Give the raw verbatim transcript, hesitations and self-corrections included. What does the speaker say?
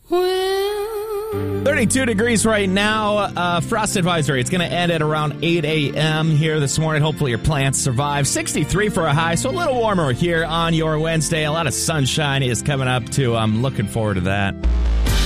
thirty-two degrees right now. Uh, frost advisory. It's going to end at around eight a.m. here this morning. Hopefully your plants survive. sixty-three for a high, so a little warmer here on your Wednesday. A lot of sunshine is coming up, too. I'm looking forward to that.